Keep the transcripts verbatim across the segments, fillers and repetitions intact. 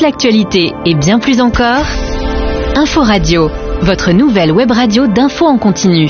l'actualité et bien plus encore, Info Radio, votre nouvelle web radio d'infos en continu.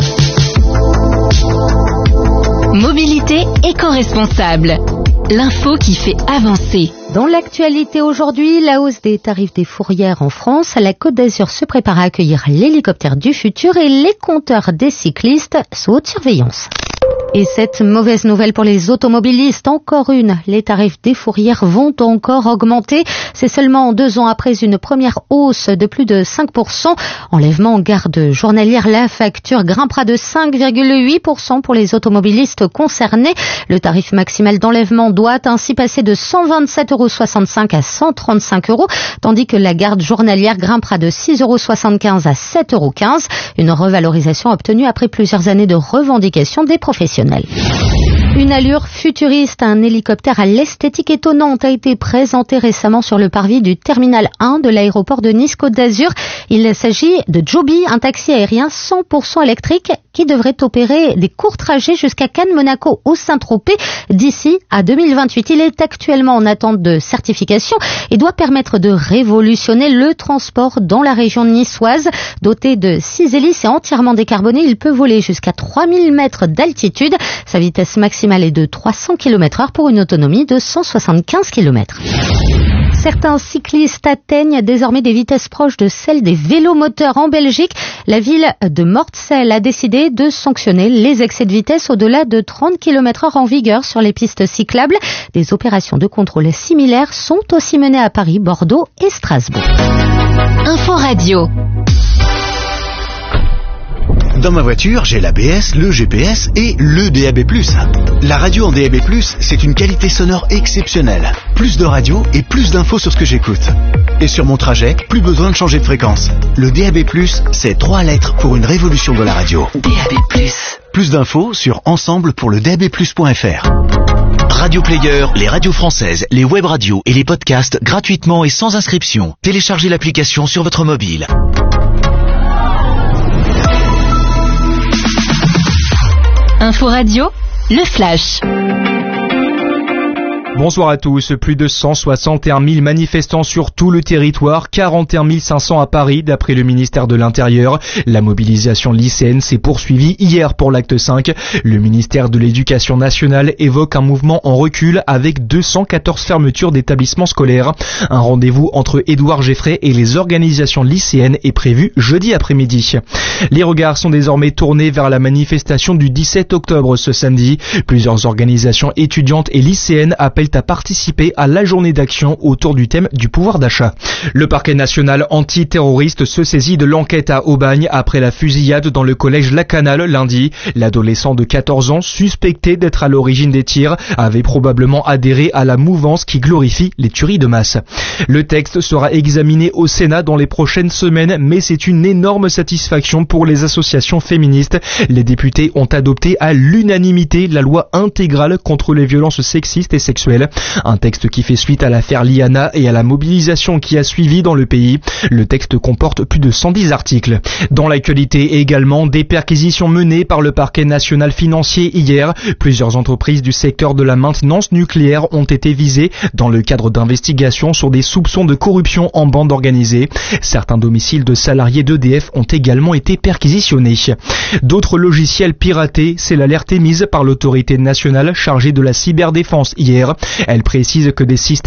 Mobilité éco-responsable. L'info qui fait avancer. Dans l'actualité aujourd'hui, la hausse des tarifs des fourrières en France, la Côte d'Azur se prépare à accueillir l'hélicoptère du futur et les compteurs des cyclistes sous haute surveillance. Et cette mauvaise nouvelle pour les automobilistes, encore une, les tarifs des fourrières vont encore augmenter. C'est seulement deux ans après une première hausse de plus de cinq pour cent. Enlèvement en garde journalière, la facture grimpera de cinq virgule huit pour cent pour les automobilistes concernés. Le tarif maximal d'enlèvement doit ainsi passer de cent vingt-sept euros soixante-cinq à cent trente-cinq euros, tandis que la garde journalière grimpera de six euros soixante-quinze à sept euros quinze. Une revalorisation obtenue après plusieurs années de revendications des professionnels. Une allure futuriste, un hélicoptère à l'esthétique étonnante a été présenté récemment sur le parvis du terminal un de l'aéroport de Nice-Côte d'Azur. Il s'agit de Joby, un taxi aérien cent pour cent électrique qui devrait opérer des courts trajets jusqu'à Cannes, Monaco ou Saint-Tropez d'ici à deux mille vingt-huit. Il est actuellement en attente de certification et doit permettre de révolutionner le transport dans la région niçoise. Doté de six hélices et entièrement décarboné, il peut voler jusqu'à trois mille mètres d'altitude. Sa vitesse maximale est de trois cents kilomètres heure pour une autonomie de cent soixante-quinze kilomètres. Certains cyclistes atteignent désormais des vitesses proches de celles des vélomoteurs en Belgique. La ville de Mortsel a décidé de sanctionner les excès de vitesse au-delà de trente kilomètres heure en vigueur sur les pistes cyclables. Des opérations de contrôle similaires sont aussi menées à Paris, Bordeaux et Strasbourg. Info Radio. Dans ma voiture, j'ai l'A B S, le G P S et le D A B plus. La radio en D A B plus, c'est une qualité sonore exceptionnelle. Plus de radio et plus d'infos sur ce que j'écoute. Et sur mon trajet, plus besoin de changer de fréquence. Le D A B plus, c'est trois lettres pour une révolution de la radio. D A B plus. Plus d'infos sur ensemble pour le D A B plus point F R. Radio Player, les radios françaises, les web radios et les podcasts gratuitement et sans inscription. Téléchargez l'application sur votre mobile. Info Radio, le flash. Bonsoir à tous. Plus de cent soixante et un mille manifestants sur tout le territoire, quarante et un mille cinq cents à Paris, d'après le ministère de l'Intérieur. La mobilisation lycéenne s'est poursuivie hier pour l'acte cinq. Le ministère de l'Éducation nationale évoque un mouvement en recul avec deux cent quatorze fermetures d'établissements scolaires. Un rendez-vous entre Édouard Geffray et les organisations lycéennes est prévu jeudi après-midi. Les regards sont désormais tournés vers la manifestation du dix-sept octobre ce samedi. Plusieurs organisations étudiantes et lycéennes appellent à participer à la journée d'action autour du thème du pouvoir d'achat. Le parquet national antiterroriste se saisit de l'enquête à Aubagne après la fusillade dans le collège Lacanal lundi. L'adolescent de quatorze ans, suspecté d'être à l'origine des tirs, avait probablement adhéré à la mouvance qui glorifie les tueries de masse. Le texte sera examiné au Sénat dans les prochaines semaines, mais c'est une énorme satisfaction pour les associations féministes. Les députés ont adopté à l'unanimité la loi intégrale contre les violences sexistes et sexuelles. Un texte qui fait suite à l'affaire Liana et à la mobilisation qui a suivi dans le pays. Le texte comporte plus de cent dix articles. Dans l'actualité également, des perquisitions menées par le parquet national financier hier. Plusieurs entreprises du secteur de la maintenance nucléaire ont été visées dans le cadre d'investigations sur des soupçons de corruption en bande organisée. Certains domiciles de salariés d'E D F ont également été perquisitionnés. D'autres logiciels piratés, c'est l'alerte émise par l'autorité nationale chargée de la cyberdéfense hier. Elle précise que des systèmes